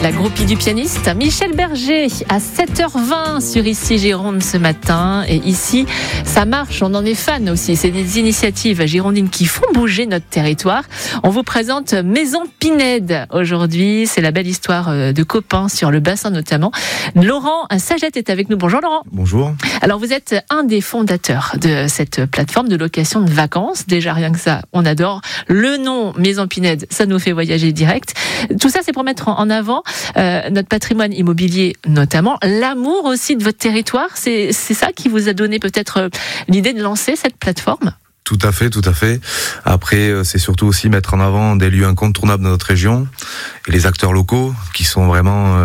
La groupie du pianiste Michel Berger à 7h20 sur Ici Gironde ce matin. Et ici, ça marche, on en est fan aussi. C'est des initiatives girondines qui font bouger notre territoire. On vous présente Maison Pinède aujourd'hui. C'est la belle histoire de copains sur le bassin notamment. Laurent Sagette est avec nous. Bonjour Laurent. Bonjour. Alors vous êtes un des fondateurs de cette plateforme de location de vacances. Déjà rien que ça, on adore. Le nom Maison Pinède, ça nous fait voyager direct. Tout ça, c'est pour mettre en avant notre patrimoine immobilier notamment, l'amour aussi de votre territoire. C'est ça qui vous a donné peut-être l'idée de lancer cette plateforme ? Tout à fait, tout à fait. Après, c'est surtout aussi mettre en avant des lieux incontournables de notre région et les acteurs locaux qui sont vraiment,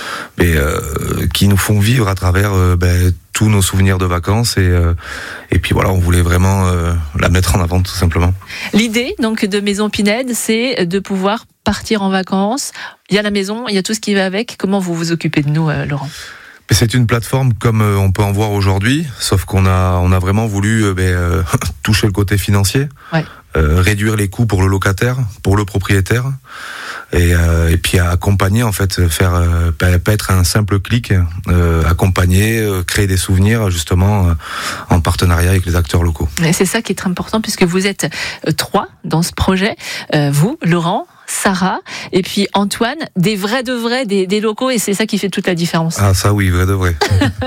qui nous font vivre à travers tous nos souvenirs de vacances et puis voilà, on voulait vraiment la mettre en avant tout simplement. L'idée donc de Maison Pinède, c'est de pouvoir partir en vacances. Il y a la maison, il y a tout ce qui va avec. Comment vous vous occupez de nous, Laurent ? C'est une plateforme comme on peut en voir aujourd'hui, sauf qu'on a vraiment voulu toucher le côté financier, ouais. Réduire les coûts pour le locataire, pour le propriétaire, et puis accompagner en fait, faire pas être un simple clic, accompagner, créer des souvenirs justement en partenariat avec les acteurs locaux. Et c'est ça qui est très important puisque vous êtes 3 dans ce projet, vous, Laurent, Sarah, et puis Antoine, des vrais de vrais, des locaux, et c'est ça qui fait toute la différence. Ah ça oui, vrai de vrai.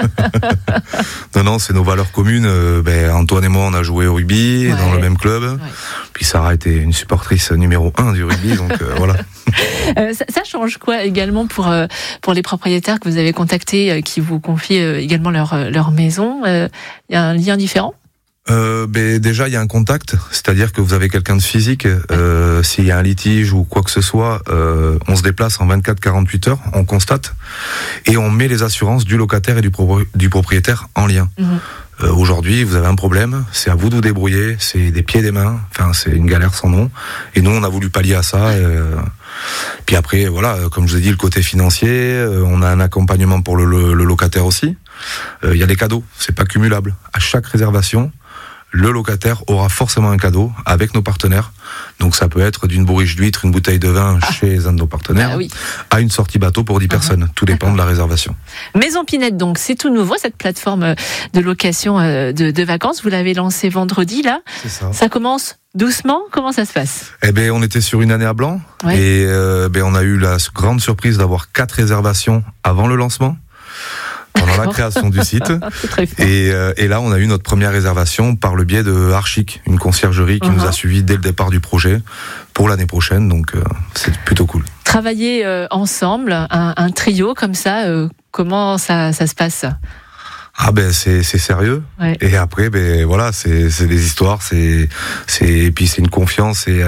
Non, c'est nos valeurs communes. Antoine et moi, on a joué au rugby dans le même club. Ouais. Puis Sarah était une supportrice numéro 1 du rugby, donc voilà. Ça change quoi également pour les propriétaires que vous avez contactés, qui vous confient également leur maison? Il y a un lien différent? Déjà il y a un contact, c'est-à-dire que vous avez quelqu'un de physique, s'il y a un litige ou quoi que ce soit, on se déplace en 24-48 heures, on constate et on met les assurances du locataire et du propriétaire en lien. Aujourd'hui vous avez un problème, c'est à vous de vous débrouiller, c'est des pieds et des mains, enfin c'est une galère sans nom, et nous on a voulu pallier à ça. Puis après voilà, comme je vous ai dit, le côté financier, on a un accompagnement pour le locataire aussi. Il y a des cadeaux, c'est pas cumulable. À chaque réservation, le locataire aura forcément un cadeau avec nos partenaires. Donc ça peut être d'une bourriche d'huître, une bouteille de vin chez un de nos partenaires, à une sortie bateau pour 10 personnes. Tout dépend de la réservation. Maison Pinède, donc c'est tout nouveau, cette plateforme de location de vacances. Vous l'avez lancée vendredi, là. C'est ça. Ça commence doucement. Comment ça se passe ? On était sur une année à blanc. Ouais. Et on a eu la grande surprise d'avoir 4 réservations avant le lancement. Pendant la création du site. Et là, on a eu notre première réservation par le biais de Archic, une conciergerie qui nous a suivis dès le départ du projet pour l'année prochaine. Donc, c'est plutôt cool. Travailler ensemble, un trio comme ça, comment ça se passe ? C'est sérieux. Ouais. Et après, voilà, c'est des histoires, et puis c'est une confiance et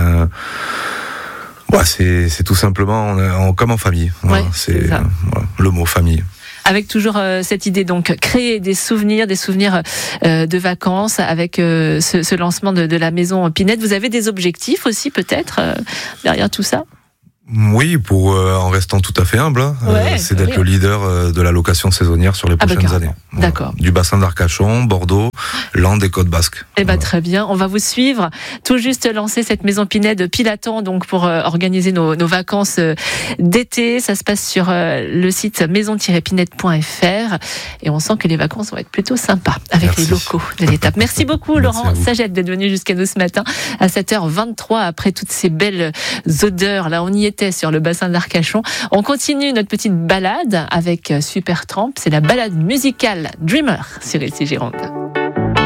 c'est tout simplement comme en famille. Voilà, c'est le mot famille. Avec toujours cette idée, donc, créer des souvenirs de vacances avec ce lancement de la Maison Pinède. Vous avez des objectifs aussi, peut-être, derrière tout ça ? Oui, en restant tout à fait humble, c'est d'être le leader de la location saisonnière sur les prochaines années. Voilà. D'accord. Du bassin d'Arcachon, Bordeaux, Landes et Côte Basque. Voilà. Très bien, on va vous suivre. Tout juste lancer cette Maison Pinède pile à temps, donc pour organiser nos vacances d'été. Ça se passe sur le site maison-pinède.fr et on sent que les vacances vont être plutôt sympas avec les locaux de l'étape. Merci beaucoup Laurent Sagette d'être venu jusqu'à nous ce matin à 7h23 après toutes ces belles odeurs. Là, on y était sur le bassin d'Arcachon. On continue notre petite balade avec Supertramp. C'est la balade musicale Dreamer sur Ici Gironde.